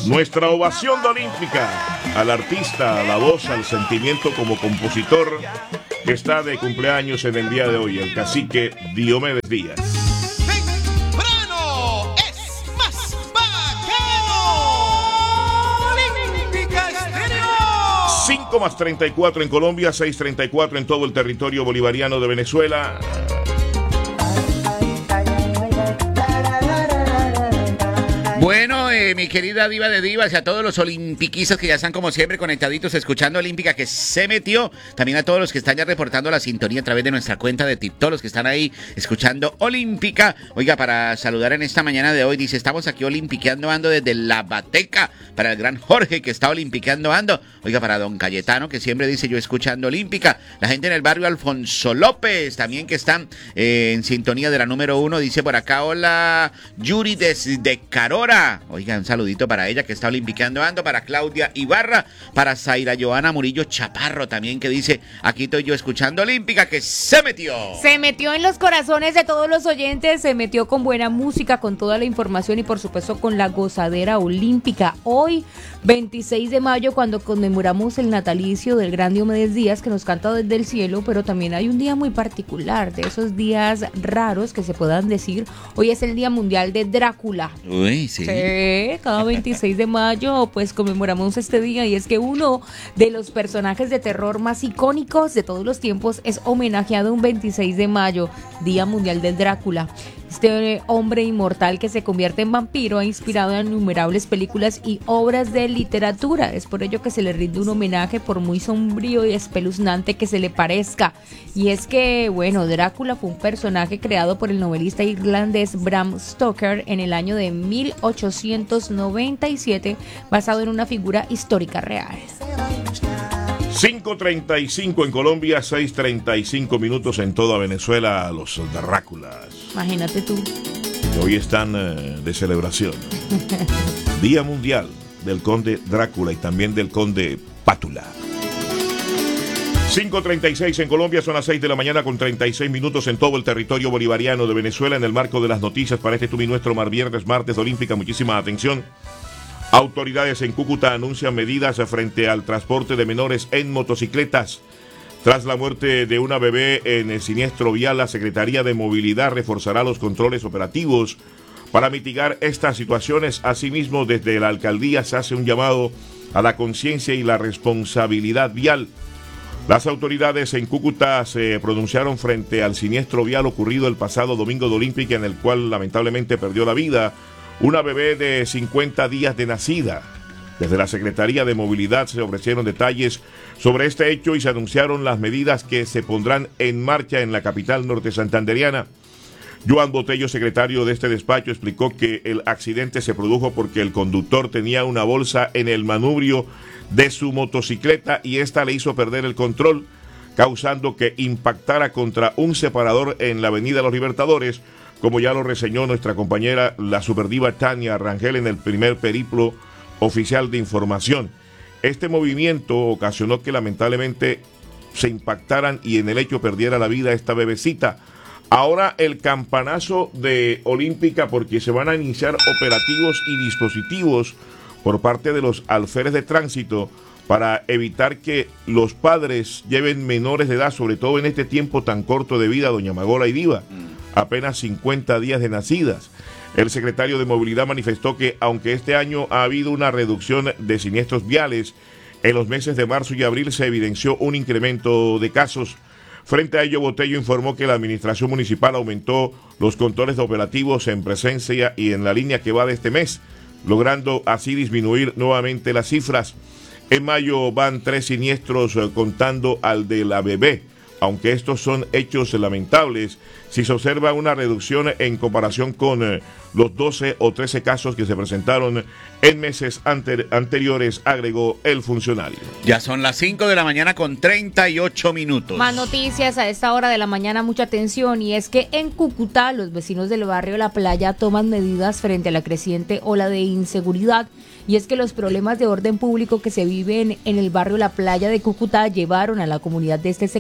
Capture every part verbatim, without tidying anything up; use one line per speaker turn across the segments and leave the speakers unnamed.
Nuestra ovación de Olímpica al artista, a la voz, al sentimiento como compositor que está de cumpleaños en el día de hoy, el cacique Diomedes Díaz.
¡Temprano es más bacano! Olímpica Estéreo.
cinco más treinta y cuatro en Colombia, seis treinta y cuatro en todo el territorio bolivariano de Venezuela.
Bueno, eh, mi querida diva de divas y a todos los olimpiquistas que ya están como siempre conectaditos escuchando Olímpica que se metió, también a todos los que están ya reportando la sintonía a través de nuestra cuenta de TikTok, los que están ahí escuchando Olímpica. Oiga, para saludar en esta mañana de hoy, dice, estamos aquí olimpiqueando ando desde La Bateca, para el gran Jorge que está olimpiqueando ando. Oiga, para don Cayetano que siempre dice yo escuchando Olímpica, la gente en el barrio Alfonso López también que están eh, en sintonía de la número uno, dice por acá, hola Yuri desde Carora. Oiga, un saludito para ella que está olimpiqueando ando, para Claudia Ibarra, para Zaira Joana Murillo Chaparro también que dice, aquí estoy yo escuchando Olímpica que se metió.
Se metió en los corazones de todos los oyentes, se metió con buena música, con toda la información y por supuesto con la gozadera olímpica. Hoy, veintiséis de mayo, cuando conmemoramos el natalicio del gran Diomedes Díaz que nos canta desde el cielo, pero también hay un día muy particular, de esos días raros que se puedan decir. Hoy es el Día Mundial de Drácula.
Uy, sí.
Sí, cada veintiséis de mayo pues conmemoramos este día y es que uno de los personajes de terror más icónicos de todos los tiempos es homenajeado un veintiséis de mayo, Día Mundial del Drácula. Este hombre inmortal que se convierte en vampiro ha inspirado en innumerables películas y obras de literatura. Es por ello que se le rinde un homenaje por muy sombrío y espeluznante que se le parezca. Y es que, bueno, Drácula fue un personaje creado por el novelista irlandés Bram Stoker en el año de mil ochocientos noventa y siete, basado en una figura histórica real.
cinco treinta y cinco en Colombia, seis treinta y cinco minutos en toda Venezuela, los Dráculas.
Imagínate tú.
Que hoy están eh, de celebración. Día Mundial del Conde Drácula y también del Conde Pátula. cinco treinta y seis en Colombia, son las seis de la mañana con treinta y seis minutos en todo el territorio bolivariano de Venezuela. En el marco de las noticias para este tu y nuestro mar viernes, martes olímpica, muchísima atención. Autoridades en Cúcuta anuncian medidas frente al transporte de menores en motocicletas. Tras la muerte de una bebé en el siniestro vial, la Secretaría de Movilidad reforzará los controles operativos para mitigar estas situaciones. Asimismo, desde la alcaldía se hace un llamado a la conciencia y la responsabilidad vial. Las autoridades en Cúcuta se pronunciaron frente al siniestro vial ocurrido el pasado domingo de Olímpica, en el cual lamentablemente perdió la vida una bebé de cincuenta días de nacida. Desde la Secretaría de Movilidad se ofrecieron detalles sobre este hecho y se anunciaron las medidas que se pondrán en marcha en la capital norte santanderiana. Joan Botello, secretario de este despacho, explicó que el accidente se produjo porque el conductor tenía una bolsa en el manubrio de su motocicleta y esta le hizo perder el control, causando que impactara contra un separador en la avenida Los Libertadores, como ya lo reseñó nuestra compañera, la superdiva Tania Rangel, en el primer periplo oficial de información. Este movimiento ocasionó que lamentablemente se impactaran y en el hecho perdiera la vida esta bebecita. Ahora el campanazo de Olímpica, porque se van a iniciar operativos y dispositivos por parte de los alférez de tránsito para evitar que los padres lleven menores de edad, sobre todo en este tiempo tan corto de vida, doña Magola y Diva, apenas cincuenta días de nacidas. El secretario de Movilidad manifestó que aunque este año ha habido una reducción de siniestros viales, en los meses de marzo y abril se evidenció un incremento de casos. Frente a ello, Botello informó que la administración municipal aumentó los controles operativos en presencia y en la línea que va de este mes, logrando así disminuir nuevamente las cifras. En mayo van tres siniestros eh, contando al de la bebé. Aunque estos son hechos lamentables, si se observa una reducción en comparación con eh, los doce o trece casos que se presentaron en meses anter- anteriores, agregó el funcionario.
Ya son las cinco de la mañana con treinta y ocho minutos.
Más noticias a esta hora de la mañana, mucha atención, y es que en Cúcuta los vecinos del barrio La Playa toman medidas frente a la creciente ola de inseguridad. Y es que los problemas de orden público que se viven en el barrio La Playa de Cúcuta llevaron a la comunidad de este sector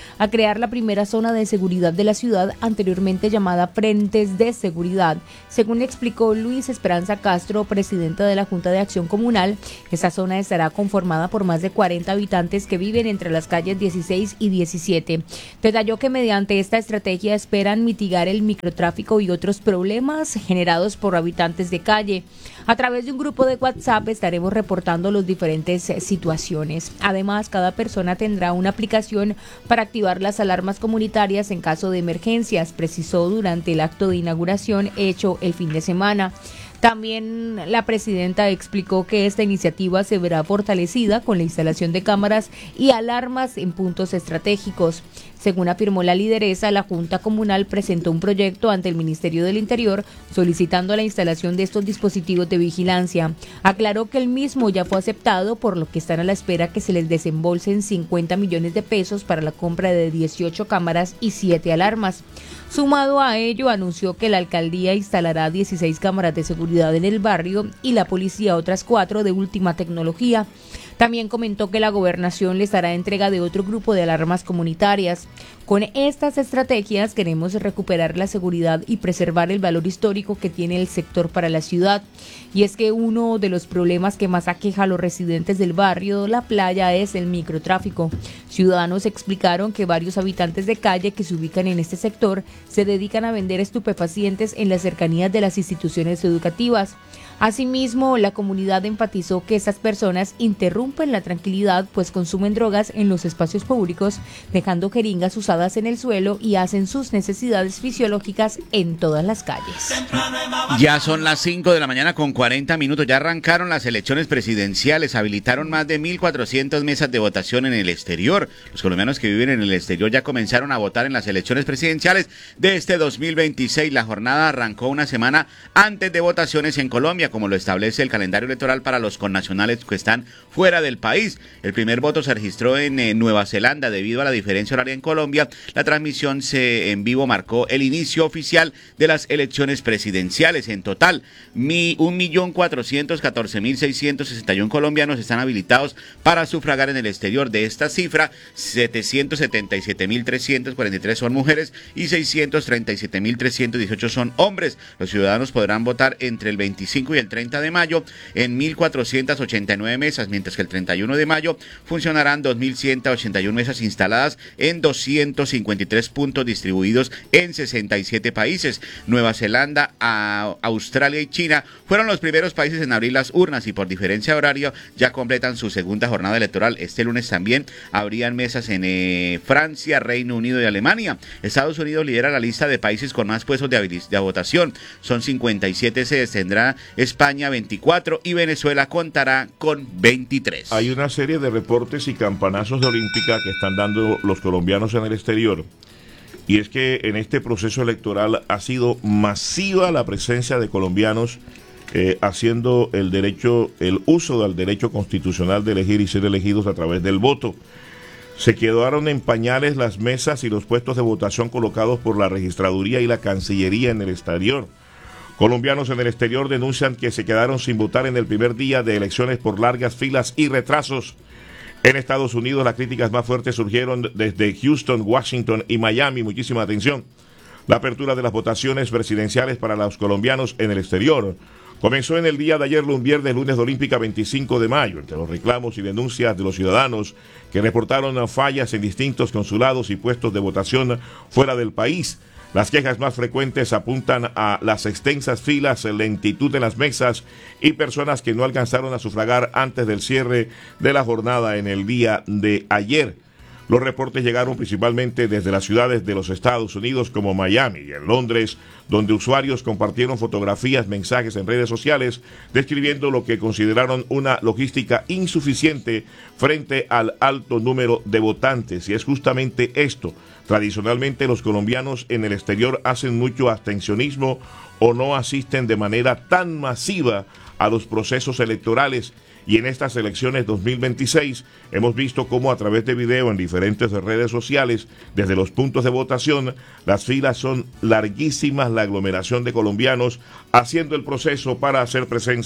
a crear la primera zona de seguridad de la ciudad, anteriormente llamada Frentes de Seguridad. Según explicó Luis Esperanza Castro, presidenta de la Junta de Acción Comunal, esta zona estará conformada por más de cuarenta habitantes que viven entre las calles dieciséis y diecisiete. Detalló que mediante esta estrategia esperan mitigar el microtráfico y otros problemas generados por habitantes de calle. A través de un grupo de WhatsApp estaremos reportando las diferentes situaciones. Además, cada persona tendrá una aplicación para activar las alarmas comunitarias en caso de emergencias, precisó durante el acto de inauguración hecho el fin de semana. También la presidenta explicó que esta iniciativa se verá fortalecida con la instalación de cámaras y alarmas en puntos estratégicos. Según afirmó la lideresa, la Junta Comunal presentó un proyecto ante el Ministerio del Interior solicitando la instalación de estos dispositivos de vigilancia. Aclaró que el mismo ya fue aceptado, por lo que están a la espera que se les desembolsen cincuenta millones de pesos para la compra de dieciocho cámaras y siete alarmas. Sumado a ello, anunció que la alcaldía instalará dieciséis cámaras de seguridad en el barrio y la policía otras cuatro de última tecnología. También comentó que la gobernación les hará entrega de otro grupo de alarmas comunitarias. Con estas estrategias queremos recuperar la seguridad y preservar el valor histórico que tiene el sector para la ciudad. Y es que uno de los problemas que más aqueja a los residentes del barrio La Playa es el microtráfico. Ciudadanos explicaron que varios habitantes de calle que se ubican en este sector se dedican a vender estupefacientes en las cercanías de las instituciones educativas. Asimismo, la comunidad enfatizó que estas personas interrumpen la tranquilidad, pues consumen drogas en los espacios públicos, dejando jeringas usadas en el suelo y hacen sus necesidades fisiológicas en todas las calles.
Ya son las cinco de la mañana con cuarenta minutos, ya arrancaron las elecciones presidenciales, habilitaron más de mil cuatrocientas mesas de votación en el exterior. Los colombianos que viven en el exterior ya comenzaron a votar en las elecciones presidenciales de este dos mil veintiséis. La jornada arrancó una semana antes de votaciones en Colombia, como lo establece el calendario electoral para los connacionales que están fuera del país. El primer voto se registró en eh, Nueva Zelanda. Debido a la diferencia horaria en Colombia, la transmisión se, en vivo marcó el inicio oficial de las elecciones presidenciales. En total, un millón cuatrocientos catorce mil seiscientos sesenta y uno colombianos están habilitados para sufragar en el exterior. De esta cifra, setecientos setenta y siete mil trescientos cuarenta y tres son mujeres y seiscientos treinta y siete mil trescientos dieciocho son hombres. Los ciudadanos podrán votar entre el veinticinco y el treinta de mayo en mil cuatrocientas ochenta y nueve mesas, mientras que el treinta y uno de mayo funcionarán dos mil ciento ochenta y una mesas instaladas en doscientos cincuenta y tres puntos distribuidos en sesenta y siete países. Nueva Zelanda, a Australia y China fueron los primeros países en abrir las urnas y por diferencia de horario ya completan su segunda jornada electoral. Este lunes también habrían mesas en eh, Francia, Reino Unido y Alemania. Estados Unidos lidera la lista de países con más puestos de, de votación. Son cincuenta y siete sedes, tendrá España veinticuatro y Venezuela contará con veintitrés.
Hay una serie de reportes y campanazos de Olímpica que están dando los colombianos en el exterior. Y es que en este proceso electoral ha sido masiva la presencia de colombianos eh, haciendo el derecho, el uso del derecho constitucional de elegir y ser elegidos a través del voto. Se quedaron en pañales las mesas y los puestos de votación colocados por la registraduría y la cancillería en el exterior. Colombianos en el exterior denuncian que se quedaron sin votar en el primer día de elecciones por largas filas y retrasos. En Estados Unidos las críticas más fuertes surgieron desde Houston, Washington y Miami. Muchísima atención. La apertura de las votaciones presidenciales para los colombianos en el exterior comenzó en el día de ayer, un viernes, lunes de Olímpica veinticinco de mayo. Entre los reclamos y denuncias de los ciudadanos que reportaron fallas en distintos consulados y puestos de votación fuera del país, las quejas más frecuentes apuntan a las extensas filas, lentitud en las mesas y personas que no alcanzaron a sufragar antes del cierre de la jornada en el día de ayer. Los reportes llegaron principalmente desde las ciudades de los Estados Unidos como Miami y en Londres, donde usuarios compartieron fotografías, mensajes en redes sociales describiendo lo que consideraron una logística insuficiente frente al alto número de votantes. Y es justamente esto. Tradicionalmente los colombianos en el exterior hacen mucho abstencionismo o no asisten de manera tan masiva a los procesos electorales. Y en estas elecciones dos mil veintiséis hemos visto cómo a través de video en diferentes redes sociales, desde los puntos de votación, las filas son larguísimas, la aglomeración de colombianos haciendo el proceso para hacer presencia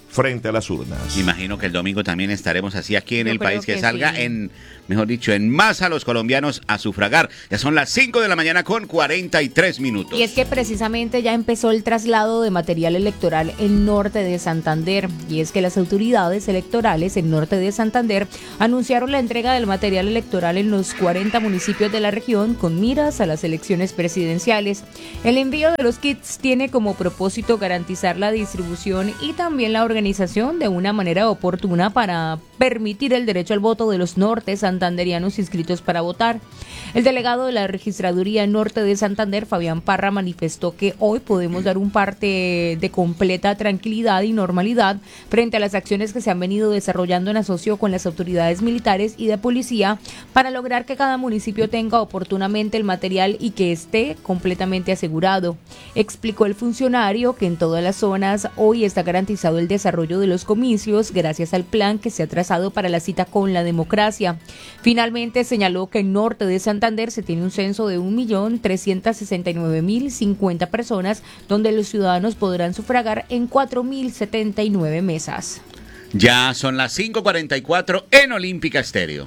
frente a las urnas.
Imagino que el domingo también estaremos así aquí en
Yo
el
creo
país, que,
que
salga
sí.
en, mejor dicho, en masa los colombianos a sufragar. Ya son las cinco de la mañana con cuarenta y tres minutos.
Y es que precisamente ya empezó el traslado de material electoral en norte de Santander. Y es que las autoridades electorales en norte de Santander anunciaron la entrega del material electoral en los cuarenta municipios de la región con miras a las elecciones presidenciales. El envío de los kits tiene como propósito garantizar la distribución y también la organización de una manera oportuna para permitir el derecho al voto de los norte santanderianos inscritos para votar. El delegado de la Registraduría Norte de Santander, Fabián Parra, manifestó que hoy podemos dar un parte de completa tranquilidad y normalidad frente a las acciones que se han venido desarrollando en asocio con las autoridades militares y de policía para lograr que cada municipio tenga oportunamente el material y que esté completamente asegurado. Explicó el funcionario que en todas las zonas hoy está garantizado el desarrollo de los comicios gracias al plan que se ha trazado para la cita con la democracia. Finalmente señaló que en norte de Santander se tiene un censo de un millón trescientos sesenta y nueve mil cincuenta personas donde los ciudadanos podrán sufragar en cuatro mil setenta y nueve mesas.
Ya son las cinco cuarenta y cuatro en Olímpica Estéreo.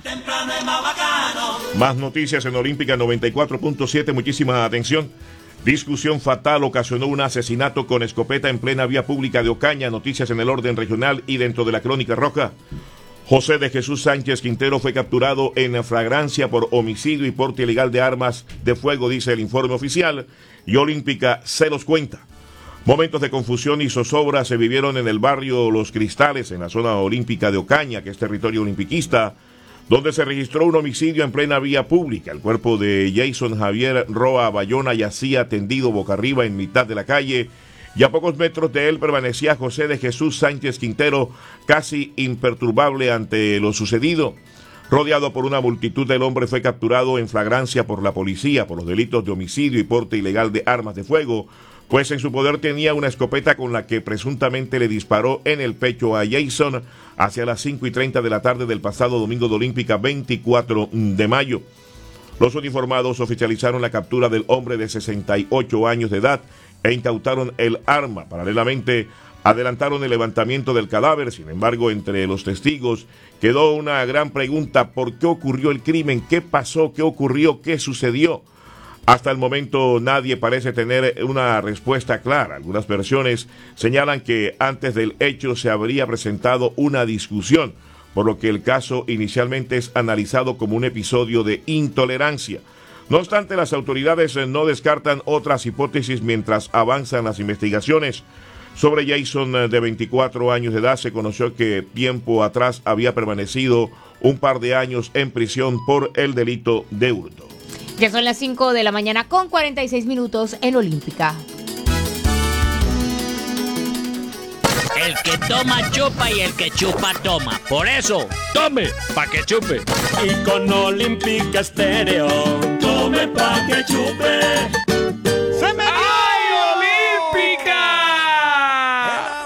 Más noticias en Olímpica noventa y cuatro punto siete. Muchísima atención. Discusión fatal ocasionó un asesinato con escopeta en plena vía pública de Ocaña. Noticias en el orden regional y dentro de la Crónica Roja. José de Jesús Sánchez Quintero fue capturado en flagrancia por homicidio y porte ilegal de armas de fuego, dice el informe oficial, y Olímpica se los cuenta. Momentos de confusión y zozobra se vivieron en el barrio Los Cristales, en la zona olímpica de Ocaña, que es territorio olimpiquista, donde se registró un homicidio en plena vía pública. El cuerpo de Jason Javier Roa Bayona yacía tendido boca arriba en mitad de la calle, y a pocos metros de él permanecía José de Jesús Sánchez Quintero, casi imperturbable ante lo sucedido. Rodeado por una multitud, el hombre fue capturado en flagrancia por la policía por los delitos de homicidio y porte ilegal de armas de fuego, pues en su poder tenía una escopeta con la que presuntamente le disparó en el pecho a Jason hacia las cinco y treinta de la tarde del pasado domingo de Olímpica veinticuatro de mayo. Los uniformados oficializaron la captura del hombre de sesenta y ocho años de edad e incautaron el arma. Paralelamente, adelantaron el levantamiento del cadáver. Sin embargo, entre los testigos quedó una gran pregunta: ¿por qué ocurrió el crimen? ¿Qué pasó? ¿Qué ocurrió? ¿Qué sucedió? Hasta el momento nadie parece tener una respuesta clara. Algunas versiones señalan que antes del hecho se habría presentado una discusión, por lo que el caso inicialmente es analizado como un episodio de intolerancia. No obstante, las autoridades no descartan otras hipótesis mientras avanzan las investigaciones. Sobre Jason, de veinticuatro años de edad, se conoció que tiempo atrás había permanecido un par de años en prisión por el delito de hurto.
Ya son las cinco de la mañana con cuarenta y seis minutos en Olímpica.
El que toma chupa y el que chupa toma. Por eso, tome pa' que chupe.
Y con Olímpica Estéreo, tome pa' que chupe.